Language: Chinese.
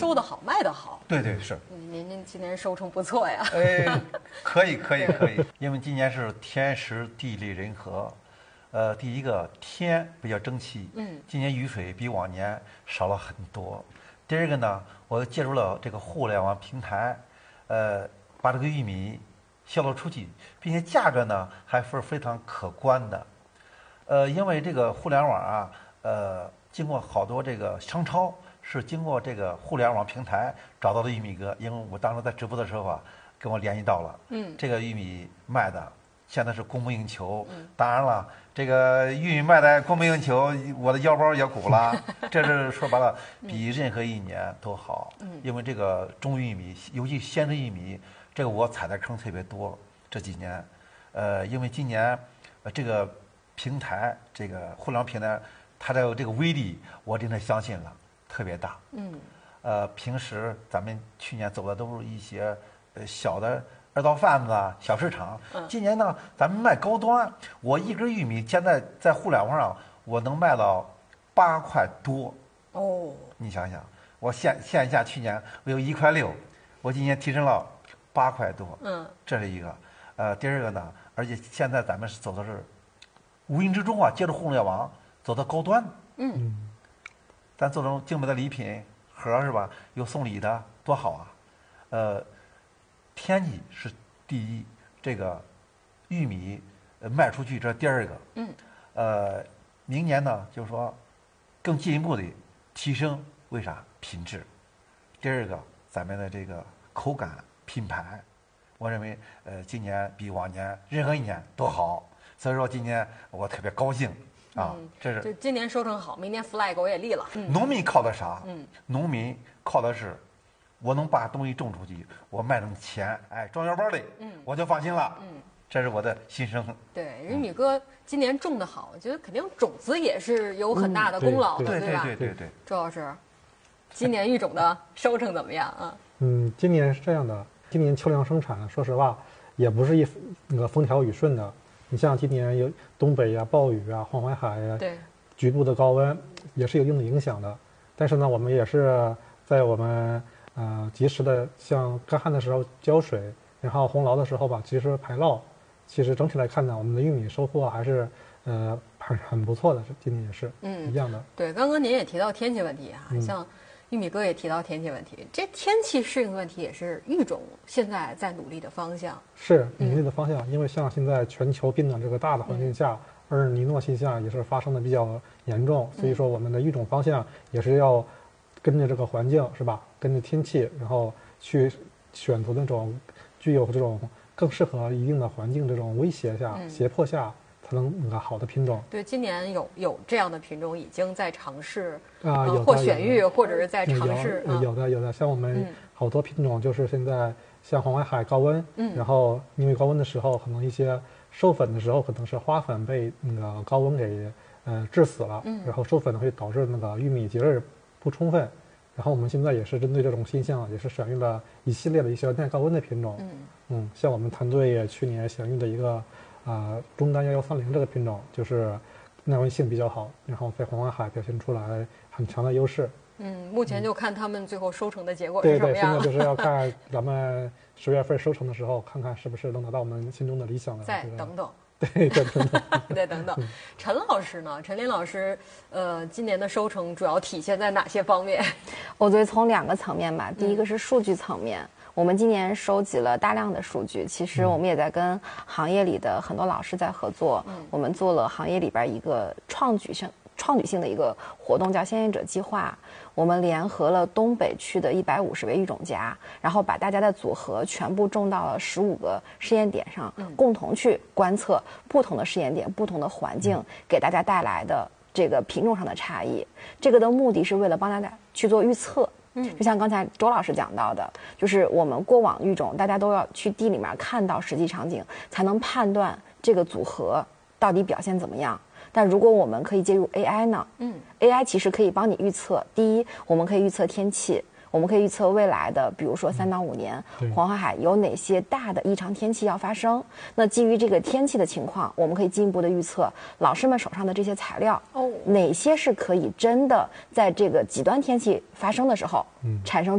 收得好，卖得好。 对对是。 您今年收成不错呀。 哎，可以，因为今年是天时地利人和。第一个天比较争气，今年雨水比往年少了很多。第二个呢，我借助了这个互联网平台，把这个玉米销售出去，并且价格呢还是非常可观的。因为这个互联网啊，经过好多这个商超是经过这个互联网平台找到的玉米哥，因为我当时在直播的时候啊，跟我联系到了，这个玉米卖的现在是供不应求。当然了，这个玉米卖的供不应求，我的腰包也鼓了。这是说白了，比任何一年都好。因为这个种玉米，尤其鲜制玉米，这个我踩的坑特别多。这几年，因为今年这个平台，这个互联网平台，它的这个威力，我真的相信了，特别大。平时咱们去年走的都是一些小的二道贩子啊，小市场。今年呢，咱们卖高端，我一根玉米现在在互联网上，我能卖到8块多。 哦， 你想想，我线下去年我有1块6，我今年提升了8块多。这是一个。第二个呢，而且现在咱们走的是无形之中啊，借助互联网走到高端。咱做成精美的礼品盒是吧？有送礼的，多好啊！天气是第一，这个玉米卖出去这是第二个。明年呢，就是说更进一步的提升，为啥？品质。第二个，咱们的这个口感、品牌，我认为今年比往年任何一年都好。所以说今年我特别高兴啊！这是就今年收成好，明年 flag 我也立了。 农民靠的啥？农民靠的是我能把东西种出去，我卖成钱，装腰包里，我就放心了。这是我的心声。 对，玉米哥今年种的好，我觉得肯定种子也是有很大的功劳的， 对吧？ 对。 周老师，今年育种的收成怎么样啊？ 今年是这样的，今年秋粮生产，说实话也不是那个风调雨顺的。你像今年有东北啊、暴雨啊、黄淮海啊， 对， 局部的高温也是有一定的影响的。但是呢，我们也是在我们及时的，像干旱的时候浇水，然后洪涝的时候吧及时排涝。其实整体来看呢，我们的玉米收获还是很不错的，今年也是一样的。 对，刚刚您也提到天气问题啊，像玉米哥也提到天气问题，这天气适应问题也是育种现在在努力的方向。 是努力的方向，因为像现在全球变暖这个大的环境下，厄尔尼诺现象也是发生的比较严重，所以说我们的育种方向也是要跟着这个环境，是吧？跟着天气，然后去选择那种具有这种更适合一定的环境这种威胁下、胁迫下才能那个好的品种。 对，今年有这样的品种已经在尝试有或选育，或者是在尝试。 有的，像我们好多品种就是现在像黄淮海高温，然后因为高温的时候，可能一些授粉的时候可能是花粉被那个高温给致死了，然后授粉会导致那个玉米结粒不充分。然后我们现在也是针对这种现象，也是选育了一系列的一些耐高温的品种。像我们团队也去年选育的一个中单1130这个品种，就是耐温性比较好，然后在黄淮海表现出来很强的优势。 目前就看他们最后收成的结果是什么样。 对，现在就是要看咱们10月份收成的时候，看看是不是能达到我们心中的理想的。 再等等。 对，再等等。 再等等。陈老师呢？陈林老师，今年的收成主要体现在哪些方面？ 我觉得从2个层面吧。第一个是数据层面，我们今年收集了大量的数据，其实我们也在跟行业里的很多老师在合作。我们做了行业里边一个创举性的一个活动，叫先行者计划。我们联合了东北区的150位育种家，然后把大家的组合全部种到了15个试验点上，共同去观测不同的试验点、不同的环境给大家带来的这个品种上的差异。这个的目的是为了帮大家去做预测。就像刚才周老师讲到的，就是我们过往育种，大家都要去地里面看到实际场景，才能判断这个组合到底表现怎么样。但如果我们可以介入 AI 呢？AI 其实可以帮你预测。第一，我们可以预测天气，我们可以预测未来的，比如说3到5年，黄淮海有哪些大的异常天气要发生。那基于这个天气的情况，我们可以进一步的预测老师们手上的这些材料，哪些是可以真的在这个极端天气发生的时候产生